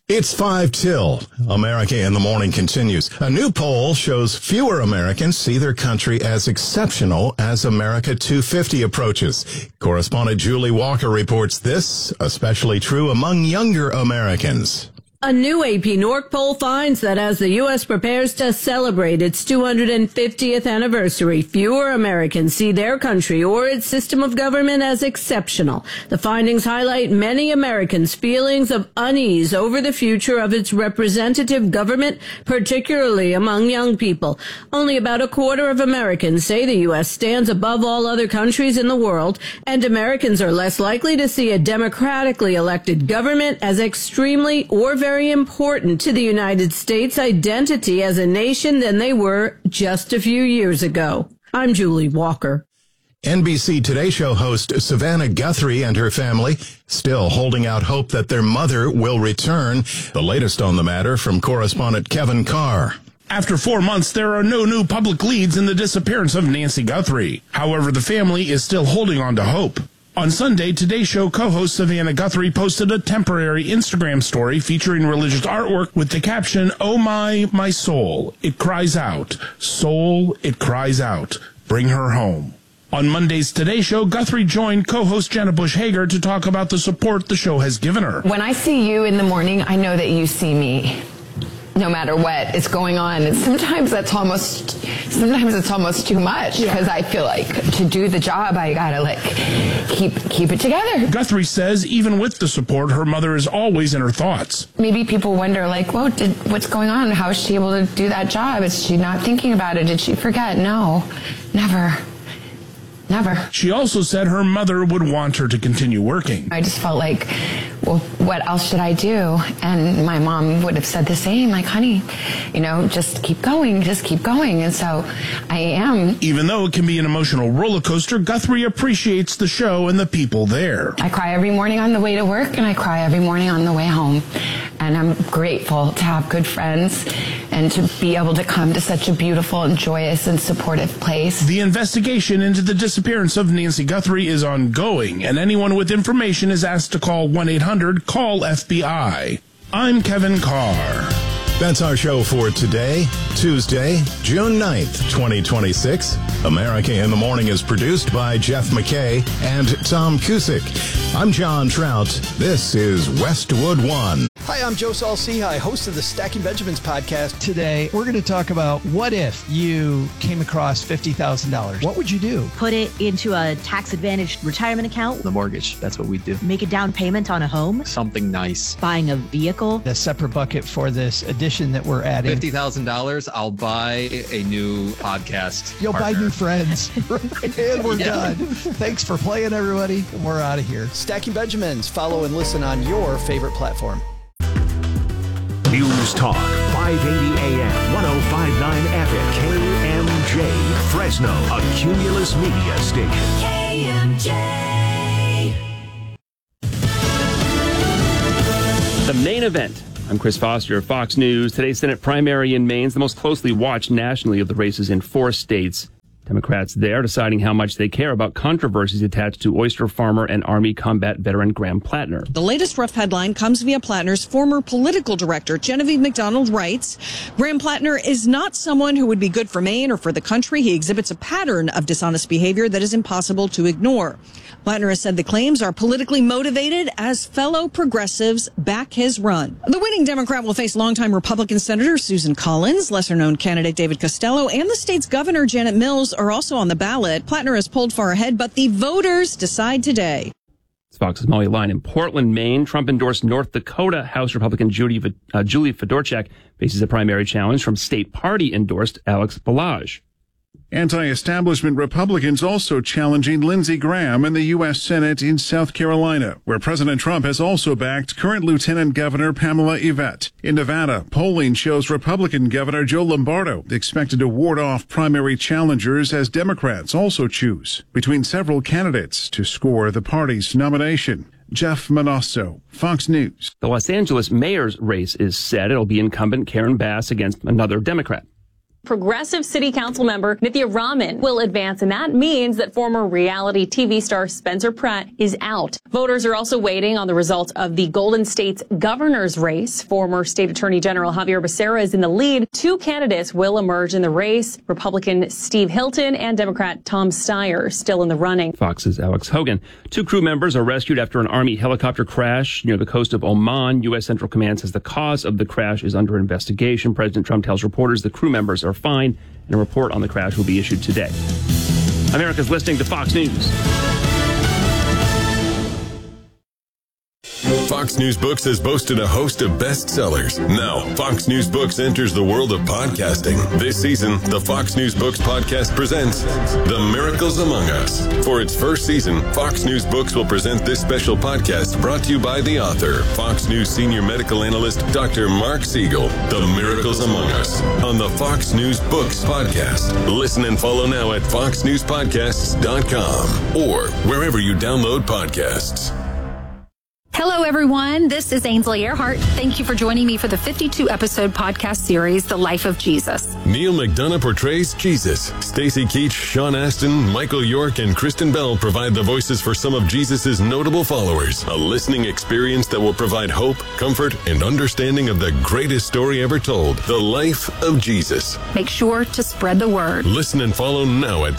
It's 5 till. America in the Morning continues. A new poll shows fewer Americans see their country as exceptional as America 250 approaches. Correspondent Julie Walker reports this, especially true among younger Americans. A new AP NORC poll finds that as the U.S. prepares to celebrate its 250th anniversary, fewer Americans see their country or its system of government as exceptional. The findings highlight many Americans' feelings of unease over the future of its representative government, particularly among young people. Only about a quarter of Americans say the U.S. stands above all other countries in the world, and Americans are less likely to see a democratically elected government as extremely or very important to the United States' identity as a nation than they were just a few years ago. I'm Julie Walker. NBC Today Show host Savannah Guthrie and her family still holding out hope that their mother will return. The latest on the matter from correspondent Kevin Carr. After 4 months, there are no new public leads in the disappearance of Nancy Guthrie. However, the family is still holding on to hope. On Sunday, Today Show co-host Savannah Guthrie posted a temporary Instagram story featuring religious artwork with the caption, "Oh my soul, it cries out. Soul, it cries out. Bring her home." On Monday's Today Show, Guthrie joined co-host Jenna Bush Hager to talk about the support the show has given her. When I see you in the morning, I know that you see me. No matter what is going on. And sometimes it's almost too much because I feel like to do the job, I gotta keep it together. Guthrie says even with the support, her mother is always in her thoughts. Maybe people wonder what's going on? How is she able to do that job? Is she not thinking about it? Did she forget? No, never. Never. She also said her mother would want her to continue working. I just felt like, well, what else should I do? And my mom would have said the same, like, honey, just keep going. And so I am. Even though it can be an emotional roller coaster, Guthrie appreciates the show and the people there. I cry every morning on the way to work, and I cry every morning on the way home. And I'm grateful to have good friends and to be able to come to such a beautiful and joyous and supportive place. The investigation into the disappearance of Nancy Guthrie is ongoing, and anyone with information is asked to call 1-800-CALL-FBI. I'm Kevin Carr. That's our show for today, Tuesday, June 9th, 2026. America in the Morning is produced by Jeff McKay and Tom Cusick. I'm John Trout. This is Westwood One. Hi, I'm Joe Saul-Sehy, host of the Stacking Benjamins podcast. Today, we're going to talk about what if you came across $50,000? What would you do? Put it into a tax-advantaged retirement account. The mortgage, that's what we do. Make a down payment on a home. Something nice. Buying a vehicle. A separate bucket for this addition that we're adding. $50,000, I'll buy a new podcast You'll partner. buy new friends. And we're done. Thanks for playing, everybody. We're out of here. Stacking Benjamins. Follow and listen on your favorite platform. News Talk, 580 AM, 105.9 FM, KMJ, Fresno, a Cumulus Media station. KMJ. The main event. I'm Chris Foster of Fox News. Today's Senate primary in Maine is the most closely watched nationally of the races in 4 states. Democrats there deciding how much they care about controversies attached to oyster farmer and Army combat veteran Graham Plattner. The latest rough headline comes via Plattner's former political director. Genevieve McDonald writes, Graham Plattner is not someone who would be good for Maine or for the country. He exhibits a pattern of dishonest behavior that is impossible to ignore. Plattner has said the claims are politically motivated as fellow progressives back his run. The winning Democrat will face longtime Republican Senator Susan Collins, lesser-known candidate David Costello, and the state's governor Janet Mills are also on the ballot. Plattner has pulled far ahead, but the voters decide today. It's Fox's Molly Line. In Portland, Maine, Trump-endorsed North Dakota House Republican Julie Fedorchak faces a primary challenge from state party-endorsed Alex Balazs. Anti-establishment Republicans also challenging Lindsey Graham in the U.S. Senate in South Carolina, where President Trump has also backed current Lieutenant Governor Pamela Yvette. In Nevada, polling shows Republican Governor Joe Lombardo expected to ward off primary challengers as Democrats also choose between several candidates to score the party's nomination. Jeff Manasso, Fox News. The Los Angeles mayor's race is set. It'll be incumbent Karen Bass against another Democrat. Progressive City Council member Nithya Raman will advance, and that means that former reality TV star Spencer Pratt is out. Voters are also waiting on the results of the Golden State's governor's race. Former State Attorney General Javier Becerra is in the lead. Two candidates will emerge in the race, Republican Steve Hilton and Democrat Tom Steyer still in the running. Fox's Alex Hogan. 2 crew members are rescued after an Army helicopter crash near the coast of Oman. U.S. Central Command says the cause of the crash is under investigation. President Trump tells reporters the crew members are fine, and a report on the crash will be issued today. America's listening to Fox News. Fox News Books has boasted a host of bestsellers. Now, Fox News Books enters the world of podcasting. This season, the Fox News Books podcast presents The Miracles Among Us. For its first season, Fox News Books will present this special podcast brought to you by the author, Fox News senior medical analyst, Dr. Mark Siegel. The Miracles Among Us on the Fox News Books podcast. Listen and follow now at foxnewspodcasts.com or wherever you download podcasts. Hello, everyone. This is Ainsley Earhart. Thank you for joining me for the 52-episode podcast series, The Life of Jesus. Neil McDonough portrays Jesus. Stacey Keach, Sean Astin, Michael York, and Kristen Bell provide the voices for some of Jesus' notable followers. A listening experience that will provide hope, comfort, and understanding of the greatest story ever told, the life of Jesus. Make sure to spread the word. Listen and follow now at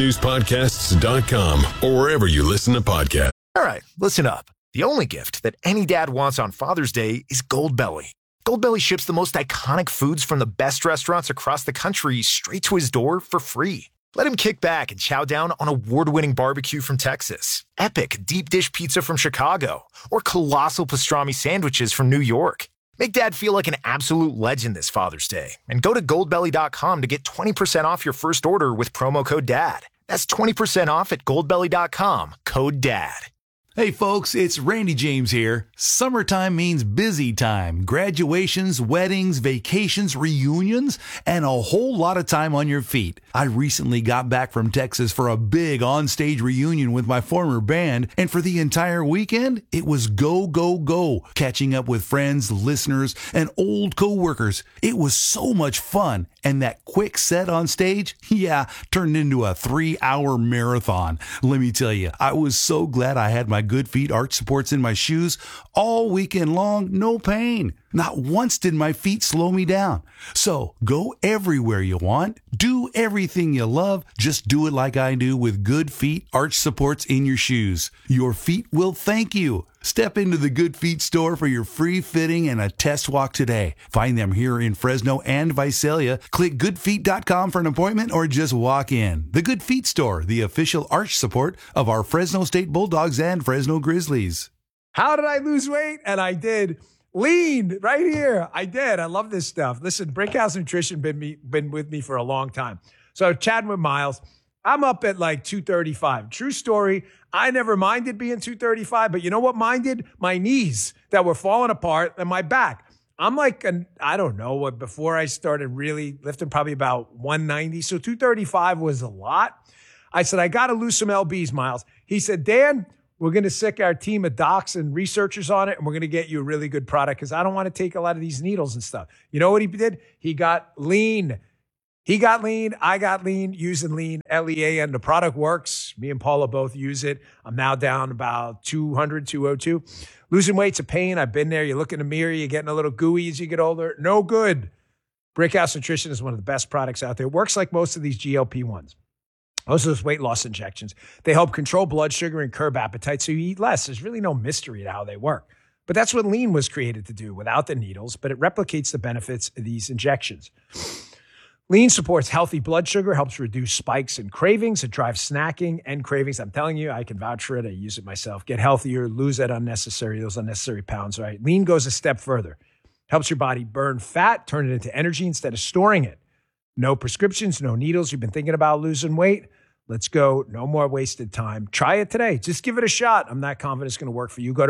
foxnewspodcasts.com or wherever you listen to podcasts. All right, listen up. The only gift that any dad wants on Father's Day is Goldbelly. Goldbelly ships the most iconic foods from the best restaurants across the country straight to his door for free. Let him kick back and chow down on award-winning barbecue from Texas, epic deep dish pizza from Chicago, or colossal pastrami sandwiches from New York. Make Dad feel like an absolute legend this Father's Day and go to goldbelly.com to get 20% off your first order with promo code DAD. That's 20% off at goldbelly.com, code DAD. Hey folks, it's Randy James here. Summertime means busy time. Graduations, weddings, vacations, reunions, and a whole lot of time on your feet. I recently got back from Texas for a big on-stage reunion with my former band, and for the entire weekend, it was go, go, go. Catching up with friends, listeners, and old co-workers. It was so much fun, and that quick set on stage, turned into a 3-hour marathon. Let me tell you, I was so glad I had my Good Feet arch supports in my shoes all weekend long, no pain. Not once did my feet slow me down. So go everywhere you want, do everything you love, just do it like I do with Good Feet arch supports in your shoes. Your feet will thank you. Step into the Good Feet store for your free fitting and a test walk today. Find them here in Fresno and Visalia. Click goodfeet.com for an appointment or just walk in. The Good Feet store, the official arch support of our Fresno State Bulldogs and Fresno Grizzlies. How did I lose weight? And I did. Lean right here. I did. I love this stuff. Listen, Brickhouse Nutrition been with me for a long time. So chatting with Miles, I'm up at like 235. True story. I never minded being 235, but you know what minded? My knees that were falling apart and my back. I'm like, I don't know what, before I started really lifting, probably about 190. So 235 was a lot. I said, I got to lose some lbs, Miles. He said, Dan, we're going to sick our team of docs and researchers on it, and we're going to get you a really good product because I don't want to take a lot of these needles and stuff. You know what he did? He got lean. He got lean. I got lean using lean, Lean. The product works. Me and Paula both use it. I'm now down about 200, 202. Losing weight's a pain. I've been there. You look in the mirror, you're getting a little gooey as you get older. No good. Brickhouse Nutrition is one of the best products out there. It works like most of these GLP-1s. Most of those weight loss injections. They help control blood sugar and curb appetite so you eat less. There's really no mystery to how they work. But that's what lean was created to do without the needles, but it replicates the benefits of these injections. Lean supports healthy blood sugar, helps reduce spikes and cravings. It drives snacking and cravings. I'm telling you, I can vouch for it. I use it myself. Get healthier, lose those unnecessary pounds, right? Lean goes a step further. Helps your body burn fat, turn it into energy instead of storing it. No prescriptions, no needles. You've been thinking about losing weight? Let's go. No more wasted time. Try it today. Just give it a shot. I'm not confident it's going to work for you. Go to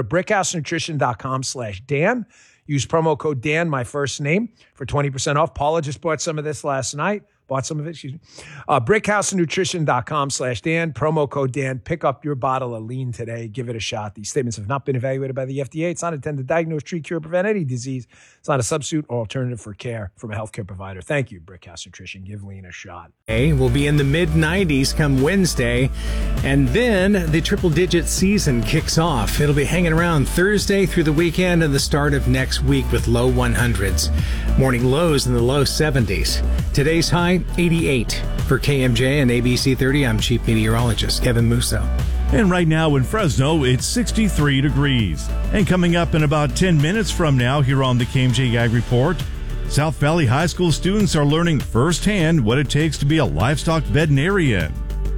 brickhousenutrition.com/Dan. Use promo code Dan, my first name, for 20% off. Paula just bought some of this last night. Bought some of it, excuse me. BrickhouseNutrition.com/Dan, promo code Dan. Pick up your bottle of lean today. Give it a shot. These statements have not been evaluated by the FDA. It's not intended to diagnose, treat, cure, prevent any disease. It's not a substitute or alternative for care from a healthcare provider. Thank you, Brickhouse Nutrition. Give lean a shot. We'll be in the mid-90s come Wednesday, and then the triple-digit season kicks off. It'll be hanging around Thursday through the weekend and the start of next week with low 100s. Morning lows in the low 70s. Today's high, 88. For KMJ and ABC 30, I'm Chief Meteorologist Kevin Musso. And right now in Fresno, it's 63 degrees. And coming up in about 10 minutes from now here on the KMJ Ag Report, South Valley High School students are learning firsthand what it takes to be a livestock veterinarian.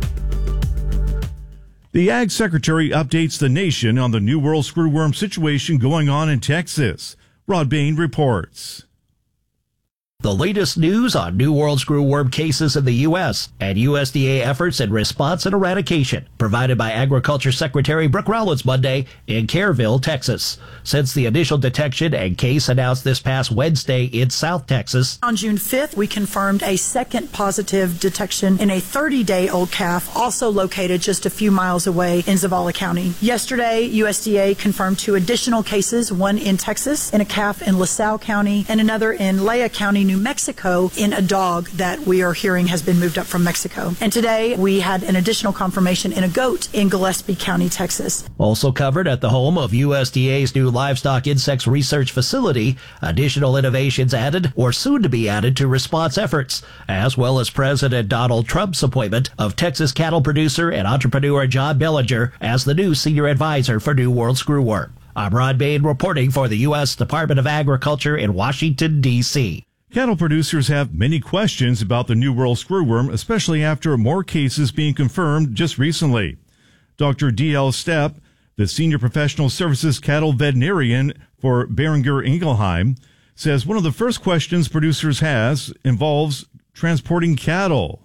The Ag Secretary updates the nation on the New World screwworm situation going on in Texas. Rod Bain reports. The latest news on New World screwworm cases in the U.S. and USDA efforts in response and eradication, provided by Agriculture Secretary Brooke Rollins Monday in Kerrville, Texas. Since the initial detection and case announced this past Wednesday in South Texas. On June 5th, we confirmed a second positive detection in a 30-day-old calf, also located just a few miles away in Zavala County. Yesterday, USDA confirmed 2 additional cases, one in Texas in a calf in LaSalle County and another in Lea County, New Mexico, in a dog that we are hearing has been moved up from Mexico. And today we had an additional confirmation in a goat in Gillespie County, Texas. Also covered at the home of USDA's new livestock insects research facility, additional innovations added or soon to be added to response efforts, as well as President Donald Trump's appointment of Texas cattle producer and entrepreneur John Bellinger as the new senior advisor for New World screwworm. I'm Rod Bain reporting for the U.S. Department of Agriculture in Washington, D.C. Cattle producers have many questions about the New World screwworm, especially after more cases being confirmed just recently. Dr. D.L. Stepp, the Senior Professional Services Cattle Veterinarian for Boehringer Ingelheim, says one of the first questions producers has involves transporting cattle.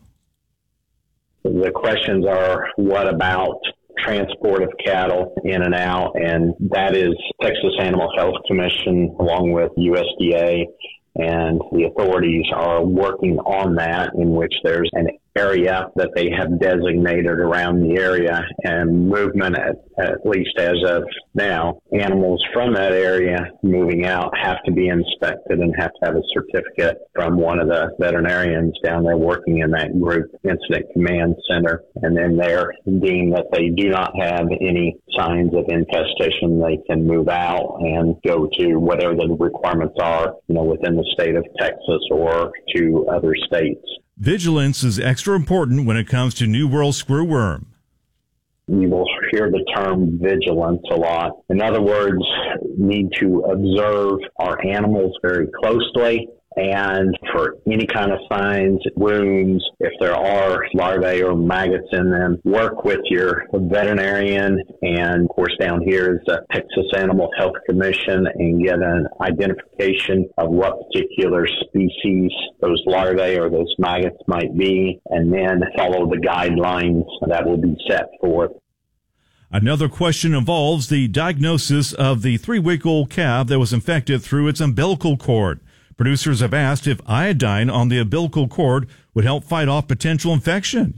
The questions are, what about transport of cattle in and out? And that is Texas Animal Health Commission, along with USDA, and the authorities are working on that, in which there's an area that they have designated around the area, and movement, at least as of now, animals from that area moving out have to be inspected and have to have a certificate from one of the veterinarians down there working in that group incident command center. And then they're deemed that they do not have any signs of infestation, they can move out and go to whatever the requirements are, within the state of Texas or to other states. Vigilance is extra important when it comes to New World screwworm. You will hear the term vigilance a lot. In other words, need to observe our animals very closely, and for any kind of signs, wounds, if there are larvae or maggots in them, work with your veterinarian. And of course, down here is the Texas Animal Health Commission, and get an identification of what particular species those larvae or those maggots might be, and then follow the guidelines that will be set forth. Another question involves the diagnosis of the 3-week-old calf that was infected through its umbilical cord. Producers have asked if iodine on the umbilical cord would help fight off potential infection.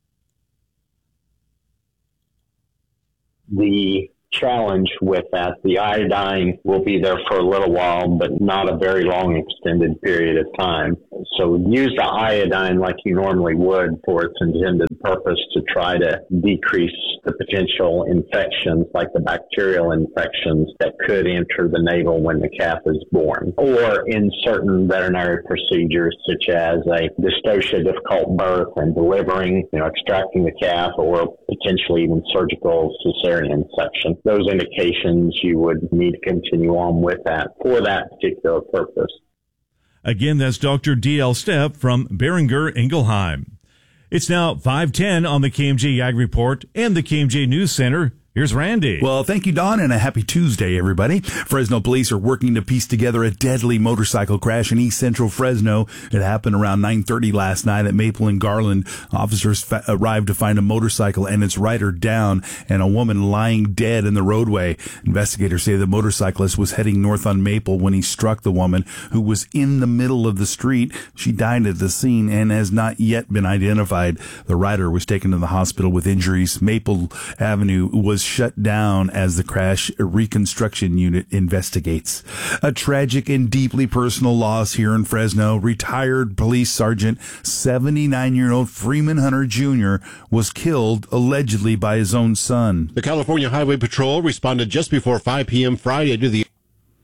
The challenge with that, the iodine will be there for a little while, but not a very long extended period of time. So use the iodine like you normally would for its intended purpose to try to decrease the potential infections, like the bacterial infections that could enter the navel when the calf is born, or in certain veterinary procedures such as a dystocia, difficult birth and delivering, extracting the calf, or potentially even surgical cesarean section. Those indications you would need to continue on with that for that particular purpose. Again, that's Dr. D.L. Stepp from Boehringer Ingelheim. It's now 5:10 on the KMJ Ag Report and the KMJ News Center. Here's Randy. Well, thank you, Don, and a happy Tuesday, everybody. Fresno police are working to piece together a deadly motorcycle crash in East Central Fresno. It happened around 9:30 last night at Maple and Garland. Officers arrived to find a motorcycle and its rider down and a woman lying dead in the roadway. Investigators say the motorcyclist was heading north on Maple when he struck the woman, who was in the middle of the street. She died at the scene and has not yet been identified. The rider was taken to the hospital with injuries. Maple Avenue was shut down as the crash reconstruction unit investigates. A tragic and deeply personal loss here in Fresno. Retired police sergeant, 79-year-old Freeman Hunter Jr. was killed allegedly by his own son. The California Highway Patrol responded just before 5 p.m. Friday to the...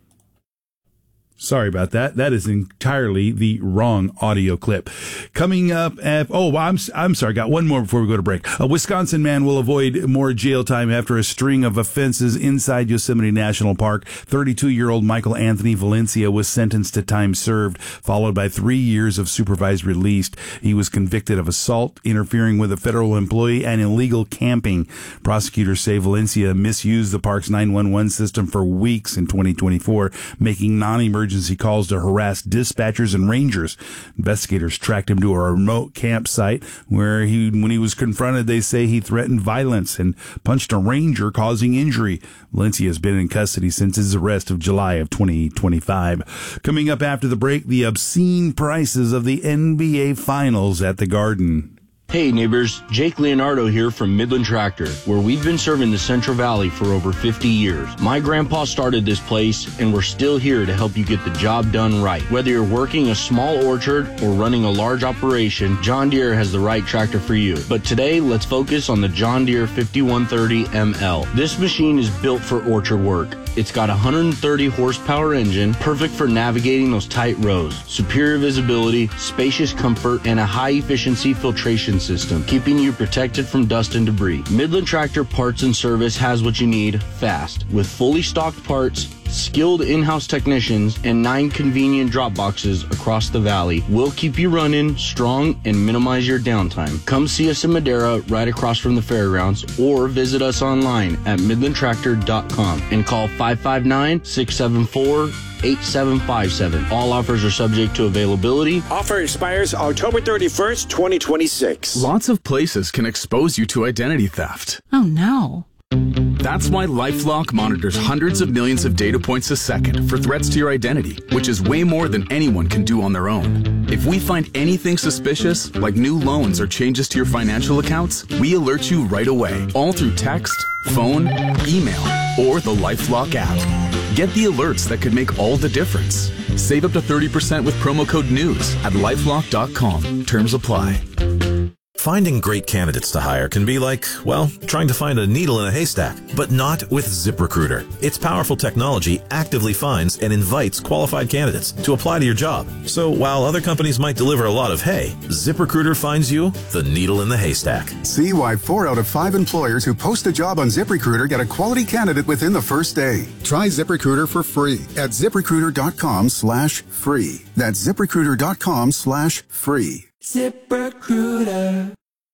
Sorry about that. That is entirely the wrong audio clip. Coming up I'm sorry. Got one more before we go to break. A Wisconsin man will avoid more jail time after a string of offenses inside Yosemite National Park. 32-year-old Michael Anthony Valencia was sentenced to time served, followed by 3 years of supervised release. He was convicted of assault, interfering with a federal employee, and illegal camping. Prosecutors say Valencia misused the park's 911 system for weeks in 2024, making non-emergency calls to harass dispatchers and rangers. Investigators tracked him to a remote campsite where when he was confronted, they say he threatened violence and punched a ranger, causing injury. Valencia has been in custody since his arrest of July of 2025. Coming up after the break, the obscene prices of the NBA Finals at the Garden. Hey neighbors, Jake Leonardo here from Midland Tractor, where we've been serving the Central Valley for over 50 years. My grandpa started this place, and we're still here to help you get the job done right. Whether you're working a small orchard or running a large operation, John Deere has the right tractor for you. But today, let's focus on the John Deere 5130 ML. This machine is built for orchard work. It's got a 130 horsepower engine, perfect for navigating those tight rows, superior visibility, spacious comfort, and a high efficiency filtration system, keeping you protected from dust and debris. Midland Tractor Parts and Service has what you need fast, with fully stocked parts, skilled in-house technicians, and 9 convenient drop boxes across the valley. We'll keep you running strong and minimize your downtime. Come see us in Madera, right across from the fairgrounds, or visit us online at midlandtractor.com and call 559-674-8757. All offers are subject to availability. Offer expires October 31st, 2026. Lots of places can expose you to identity theft. Oh no. That's why LifeLock monitors hundreds of millions of data points a second for threats to your identity, which is way more than anyone can do on their own. If we find anything suspicious, like new loans or changes to your financial accounts, we alert you right away, all through text, phone, email, or the LifeLock app. Get the alerts that could make all the difference. Save up to 30% with promo code NEWS at LifeLock.com. Terms apply. Finding great candidates to hire can be like, well, trying to find a needle in a haystack, but not with ZipRecruiter. Its powerful technology actively finds and invites qualified candidates to apply to your job. So while other companies might deliver a lot of hay, ZipRecruiter finds you the needle in the haystack. See why 4 out of 5 employers who post a job on ZipRecruiter get a quality candidate within the first day. Try ZipRecruiter for free at ZipRecruiter.com/free. That's ZipRecruiter.com/free. ZipRecruiter.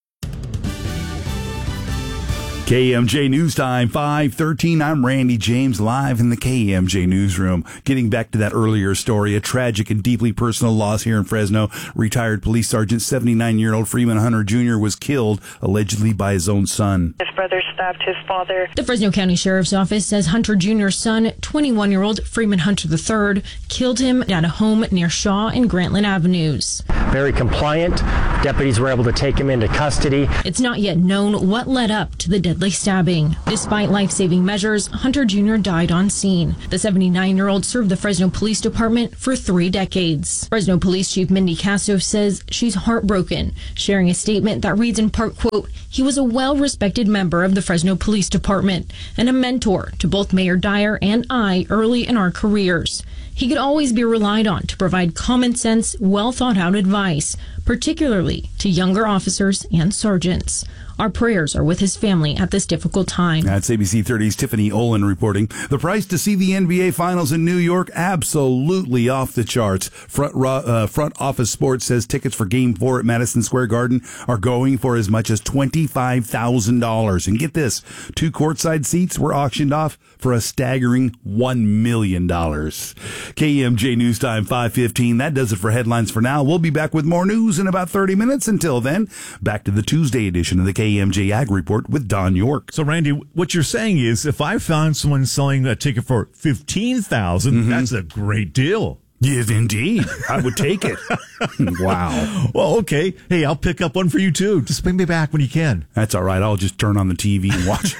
KMJ News Time, 5:13. I'm Randy James, live in the KMJ newsroom. Getting back to that earlier story, a tragic and deeply personal loss here in Fresno. Retired police sergeant, 79-year-old Freeman Hunter Jr. was killed, allegedly by his own son. His brother stabbed his father. The Fresno County Sheriff's Office says Hunter Jr.'s son, 21-year-old Freeman Hunter III, killed him at a home near Shaw and Grantland Avenues. Very compliant. Deputies were able to take him into custody. It's not yet known what led up to the deadly stabbing. Despite life-saving measures, Hunter Jr. died on scene. The 79-year-old served the Fresno Police Department for 3 decades. Fresno Police Chief Mindy Castro says she's heartbroken, sharing a statement that reads in part, quote, "He was a well-respected member of the Fresno Police Department and a mentor to both Mayor Dyer and I early in our careers. He could always be relied on to provide common sense, well-thought-out advice, particularly to younger officers and sergeants. Our prayers are with his family at this difficult time. That's ABC 30's Tiffany Olin reporting. The price to see the NBA Finals in New York, absolutely off the charts. Front Office Sports says tickets for Game 4 at Madison Square Garden are going for as much as $25,000. And get this, 2 courtside seats were auctioned off for a staggering $1 million. KMJ News Time 5:15. That does it for headlines for now. We'll be back with more news in about 30 minutes. Until then, back to the Tuesday edition of the KMJ Ag Report with Don York. So, Randy, what you're saying is if I found someone selling a ticket for $15,000, that's a great deal. Yes, indeed. I would take it. Wow. Well, okay. Hey, I'll pick up one for you, too. Just bring me back when you can. That's all right. I'll just turn on the TV and watch.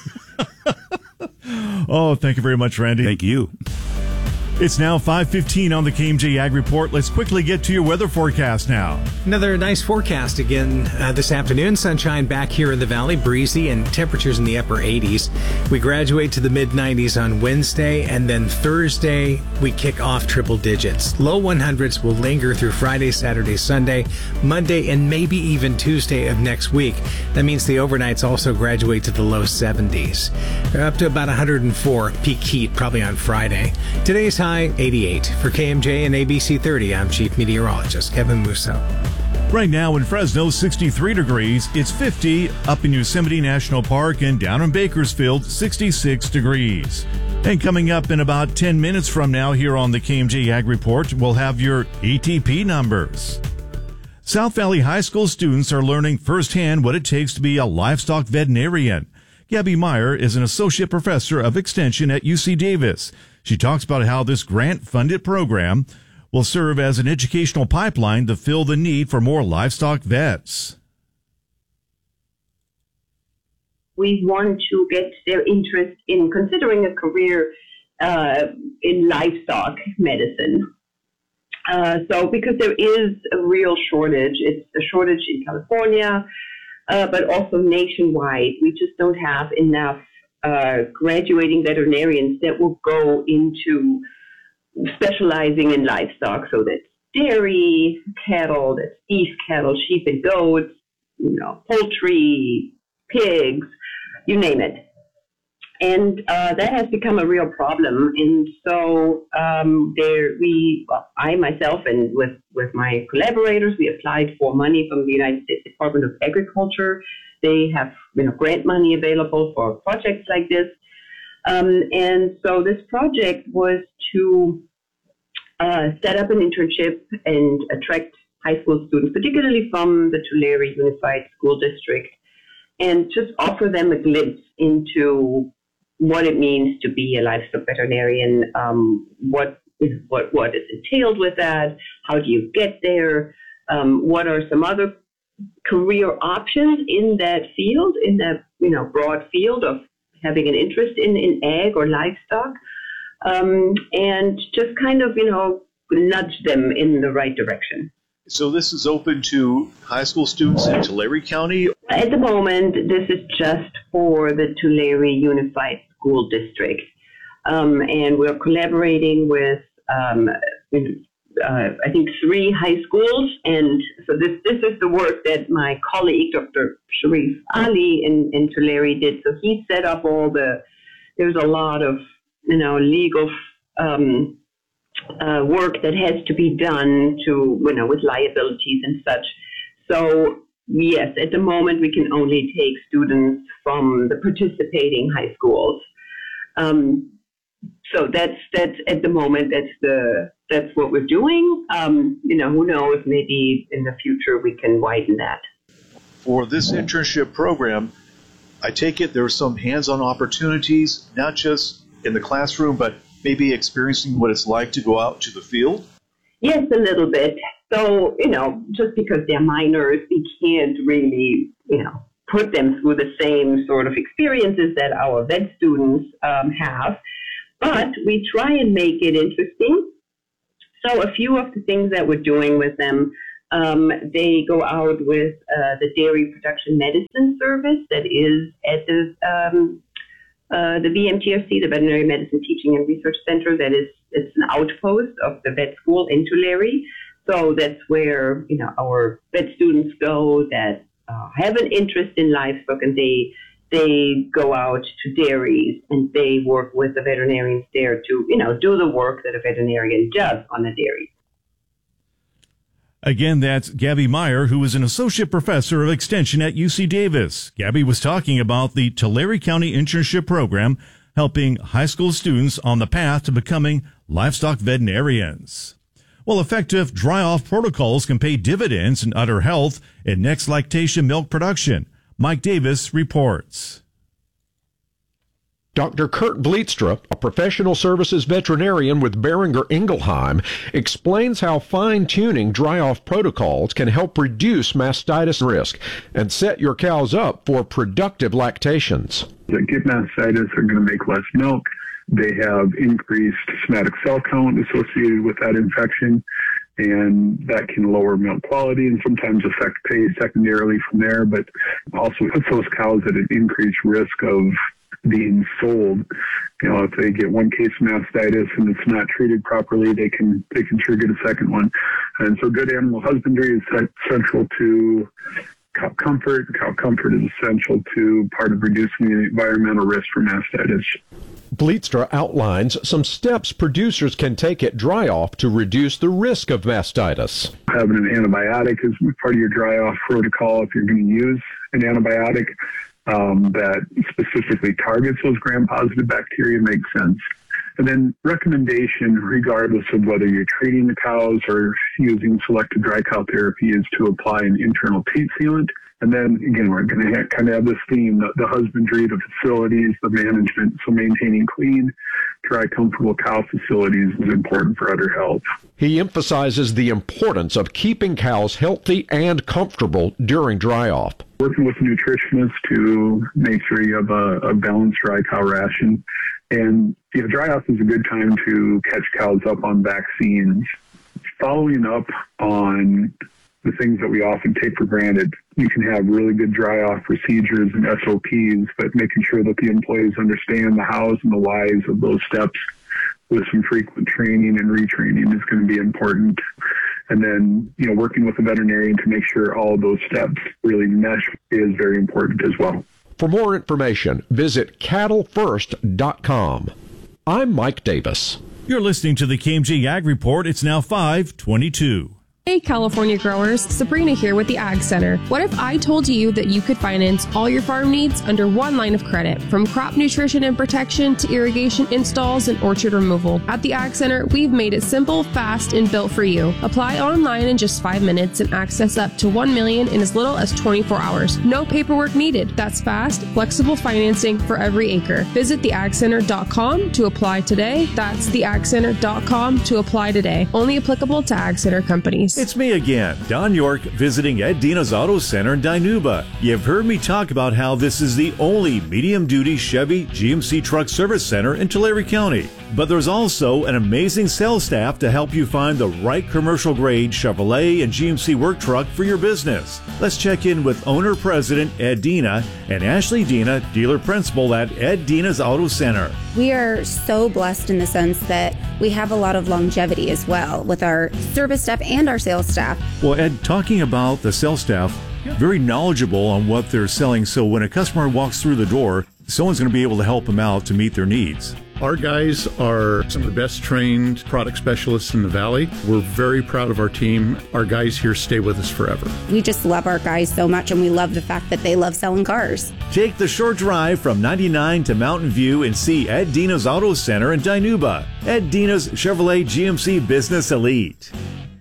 Oh, thank you very much, Randy. Thank you. It's now 5:15 on the KMJ Ag Report. Let's quickly get to your weather forecast now. Another nice forecast again this afternoon. Sunshine back here in the valley, breezy, and temperatures in the upper 80s. We graduate to the mid-90s on Wednesday, and then Thursday we kick off triple digits. Low 100s will linger through Friday, Saturday, Sunday, Monday, and maybe even Tuesday of next week. That means the overnights also graduate to the low 70s. They're up to about 104 peak heat probably on Friday. Today's high 88. For KMJ and ABC 30, I'm Chief Meteorologist Kevin Musso. Right now in Fresno, 63 degrees. It's 50 up in Yosemite National Park, and down in Bakersfield, 66 degrees. And coming up in about 10 minutes from now here on the KMJ Ag Report, we'll have your ATP numbers. South Valley High School students are learning firsthand what it takes to be a livestock veterinarian. Gabby Meyer is an associate professor of extension at UC Davis. She talks about how this grant-funded program will serve as an educational pipeline to fill the need for more livestock vets. We want to get their interest in considering a career in livestock medicine. So because there is a real shortage, it's a shortage in California, but also nationwide. We just don't have enough graduating veterinarians that will go into specializing in livestock. So that's dairy, cattle, that's beef cattle, sheep and goats, poultry, pigs, you name it. And that has become a real problem. And so I myself and with my collaborators, we applied for money from the United States Department of Agriculture. They have grant money available for projects like this. And so this project was to set up an internship and attract high school students, particularly from the Tulare Unified School District, and just offer them a glimpse into what it means to be a livestock veterinarian, what is entailed with that, how do you get there, what are some other career options in that field, in that broad field of having an interest in ag or livestock, and just kind of nudge them in the right direction. So this is open to high school students in Tulare County? At the moment, this is just for the Tulare Unified School District. And we're collaborating with, I think, 3 high schools. And so this is the work that my colleague, Dr. Sharif Ali in Tulare did. So he set up there's a lot of, legal work that has to be done with liabilities and such. So yes, at the moment we can only take students from the participating high schools. So that's at the moment that's what we're doing. Who knows? Maybe in the future we can widen that. For this internship program, I take it there are some hands-on opportunities, not just in the classroom, but maybe experiencing what it's like to go out to the field? Yes, a little bit. So, just because they're minors, we can't really, put them through the same sort of experiences that our vet students have. But we try and make it interesting. So a few of the things that we're doing with them, they go out with the Dairy Production Medicine Service that is at the VMTRC, the Veterinary Medicine Teaching and Research Center. It's an outpost of the vet school in Tulare. So that's where, our vet students go that have an interest in livestock, and they go out to dairies and they work with the veterinarians there to, do the work that a veterinarian does on a dairy. Again, that's Gabby Meyer, who is an associate professor of extension at UC Davis. Gabby was talking about the Tulare County Internship Program, helping high school students on the path to becoming livestock veterinarians. Well, effective dry-off protocols can pay dividends in udder health and next lactation milk production. Mike Davis reports. Dr. Kurt Bleedstra, a professional services veterinarian with Boehringer Ingelheim, explains how fine-tuning dry-off protocols can help reduce mastitis risk and set your cows up for productive lactations. That get mastitis are going to make less milk. They have increased somatic cell count associated with that infection, and that can lower milk quality and sometimes affect pay secondarily from there, but also puts those cows at an increased risk of being sold. If they get one case of mastitis and it's not treated properly, they can sure get a second one. And so good animal husbandry is central to cow comfort. Cow comfort is essential to part of reducing the environmental risk for mastitis. Bleedstra outlines some steps producers can take at dry-off to reduce the risk of mastitis. Having an antibiotic is part of your dry-off protocol if you're going to use an antibiotic that specifically targets those gram-positive bacteria makes sense. And then recommendation, regardless of whether you're treating the cows or using selective dry cow therapy, is to apply an internal teat sealant. And then, again, we're going to kind of have this theme, the husbandry, the facilities, the management. So maintaining clean, dry, comfortable cow facilities is important for udder health. He emphasizes the importance of keeping cows healthy and comfortable during dry-off. Working with nutritionists to make sure you have a balanced dry cow ration. And dry-off is a good time to catch cows up on vaccines. Following up on the things that we often take for granted. You can have really good dry-off procedures and SOPs, but making sure that the employees understand the hows and the whys of those steps with some frequent training and retraining is going to be important. And then, working with a veterinarian to make sure all of those steps really mesh is very important as well. For more information, visit cattlefirst.com. I'm Mike Davis. You're listening to the KMJ Ag Report. It's now 5:22. Hey California growers, Sabrina here with the Ag Center. What if I told you that you could finance all your farm needs under one line of credit, from crop nutrition and protection to irrigation installs and orchard removal? At the Ag Center, we've made it simple, fast, and built for you. Apply online in just 5 minutes and access up to $1 million in as little as 24 hours. No paperwork needed. That's fast, flexible financing for every acre. Visit theagcenter.com to apply today. That's theagcenter.com to apply today. Only applicable to Ag Center companies. It's me again, Don York, visiting Ed Dina's Auto Center in Dinuba. You've heard me talk about how this is the only medium-duty Chevy GMC truck service center in Tulare County. But there's also an amazing sales staff to help you find the right commercial-grade Chevrolet and GMC work truck for your business. Let's check in with owner-president Ed Dina and Ashley Dina, dealer principal at Ed Dina's Auto Center. We are so blessed in the sense that we have a lot of longevity as well with our service staff and our sales staff. Well, Ed, talking about the sales staff, very knowledgeable on what they're selling, so when a customer walks through the door, someone's going to be able to help them out to meet their needs. Our guys are some of the best trained product specialists in the Valley. We're very proud of our team. Our guys here stay with us forever. We just love our guys so much, and we love the fact that they love selling cars. Take the short drive from 99 to Mountain View and see Ed Dina's Auto Center in Dinuba. Ed Dina's Chevrolet GMC Business Elite.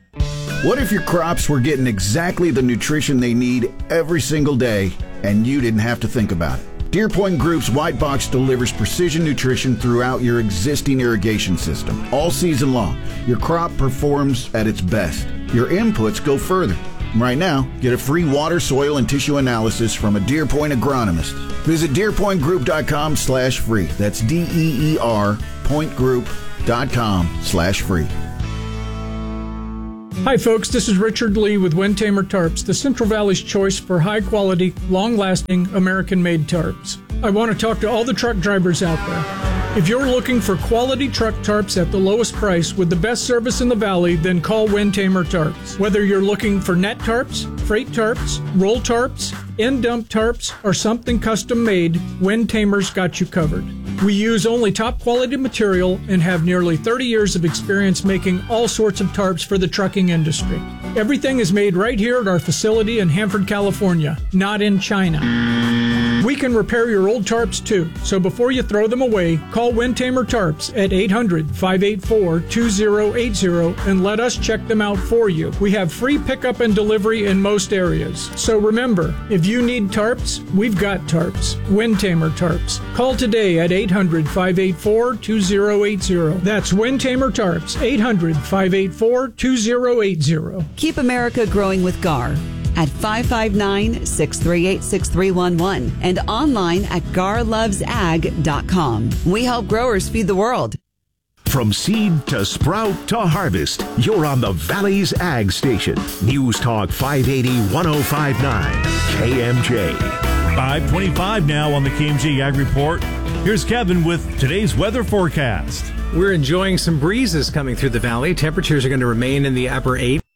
What if your crops were getting exactly the nutrition they need every single day and you didn't have to think about it? Deer Point Group's White Box delivers precision nutrition throughout your existing irrigation system. All season long, your crop performs at its best. Your inputs go further. Right now, get a free water, soil, and tissue analysis from a Deer Point agronomist. Visit DeerPointGroup.com/free. That's DEER pointgroup.com/free. Hi folks, this is Richard Lee with Windtamer Tarps, the Central Valley's choice for high-quality, long-lasting, American-made tarps. I want to talk to all the truck drivers out there. If you're looking for quality truck tarps at the lowest price with the best service in the valley, then call Windtamer Tarps. Whether you're looking for net tarps, freight tarps, roll tarps, end dump tarps, or something custom made, Windtamer's got you covered. We use only top quality material and have nearly 30 years of experience making all sorts of tarps for the trucking industry. Everything is made right here at our facility in Hanford, California, not in China. We can repair your old tarps too, so before you throw them away, call Windtamer Tarps at 800-584-2080 and let us check them out for you. We have free pickup and delivery in most areas. So remember, if you need tarps, we've got tarps. Windtamer Tarps. Call today at 800-584-2080. That's Windtamer Tarps, 800-584-2080. Keep America growing with GAR at 559-638-6311 and online at garlovesag.com. We help growers feed the world. From seed to sprout to harvest, you're on the Valley's Ag Station. News Talk 580 1059 KMJ. 525 now on the KMJ Ag Report. Here's Kevin with today's weather forecast. We're enjoying some breezes coming through the valley. Temperatures are going to remain in the upper 80s.